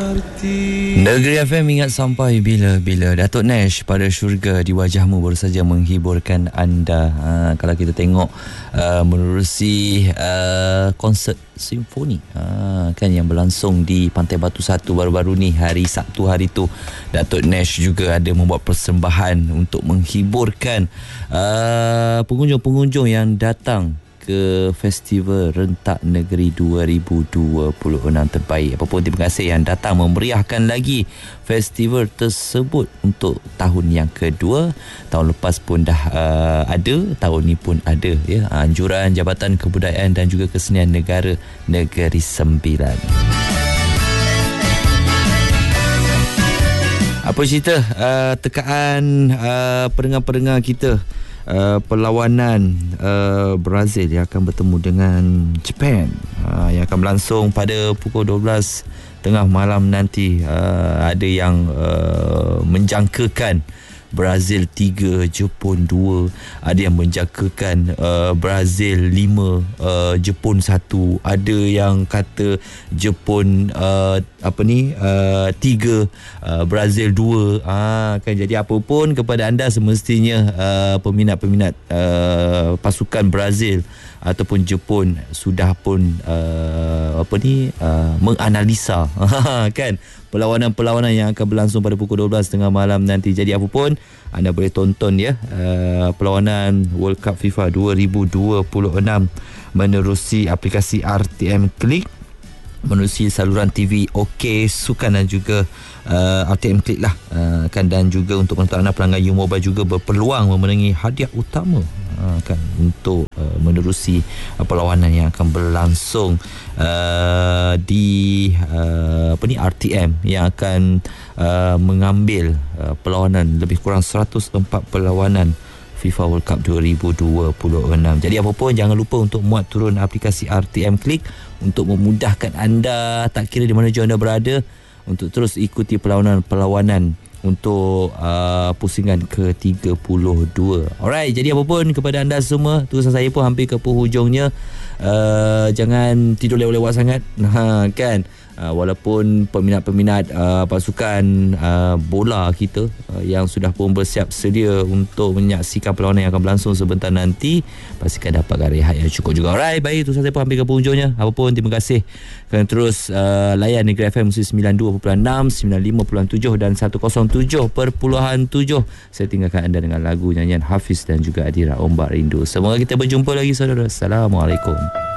Negeri FM ingat sampai bila-bila. Datuk Nash pada syurga di wajahmu baru saja menghiburkan anda. Kalau kita tengok menerusi konsert simfoni kan yang berlangsung di Pantai Batu 1 baru-baru ni, hari Sabtu hari tu, Datuk Nash juga ada membuat persembahan untuk menghiburkan pengunjung-pengunjung yang datang ke Festival Rentak Negeri 2026 terbaik. Apapun, terima kasih yang datang memeriahkan lagi festival tersebut untuk tahun yang kedua. Tahun lepas pun dah ada, tahun ni pun ada ya. Anjuran Jabatan Kebudayaan dan juga Kesenian Negara Negeri Sembilan. Apa cerita tekaan pendengar-pendengar kita? Perlawanan Brazil yang akan bertemu dengan Japan yang akan berlangsung pada pukul 12 tengah malam nanti. Ada yang menjangkakan Brazil 3, Jepun 2. Ada yang menjangkakan Brazil 5, Jepun 1. Ada yang kata Jepun 3, Brazil 2. Kan, jadi apa pun kepada anda semestinya peminat-peminat pasukan Brazil ataupun Jepun sudah pun menganalisa kan perlawanan-perlawanan yang akan berlangsung pada pukul 12 tengah malam nanti. Jadi apa pun anda boleh tonton ya perlawanan World Cup FIFA 2026 menerusi aplikasi RTM Klik, menerusi saluran TV OK Sukan dan juga RTM Klik lah kan. Dan juga untuk penonton anda, pelanggan U Mobile juga berpeluang memenangi hadiah utama kan untuk menerusi perlawanan yang akan berlangsung di RTM yang akan mengambil perlawanan lebih kurang 104 perlawanan FIFA World Cup 2026. Jadi apa pun jangan lupa untuk muat turun aplikasi RTM Klik untuk memudahkan anda, tak kira di mana jauh anda berada, untuk terus ikuti perlawanan untuk pusingan ke-32. Alright, jadi apa pun kepada anda semua, tugasan saya pun hampir ke penghujungnya. Jangan tidur lewat-lewat sangat kan. Walaupun peminat-peminat pasukan bola kita yang sudah pun bersiap sedia untuk menyaksikan perlawanan yang akan berlangsung sebentar nanti, pastikan dapatkan rehat yang cukup juga. Alright, baik, itu saya pun hampir ke penghujungnya. Apapun, terima kasih kerana terus layan Negeri FM 92.6, 95.7 dan 107.7. Saya tinggalkan anda dengan lagu nyanyian Hafiz dan juga Adira, Ombak Rindu. Semoga kita berjumpa lagi, saudara. Assalamualaikum.